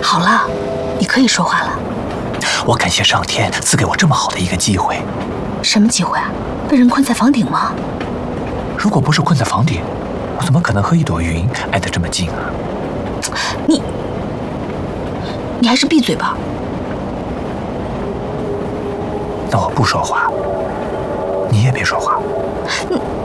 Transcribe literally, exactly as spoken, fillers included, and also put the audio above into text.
好了，你可以说话了。 我感谢上天赐给我这么好的一个机会。 什么机会啊？被人困在房顶吗？ 如果不是困在房顶，我怎么可能和一朵云挨得这么近啊？ 你，你还是闭嘴吧。 那我不说话，你也别说话。 你。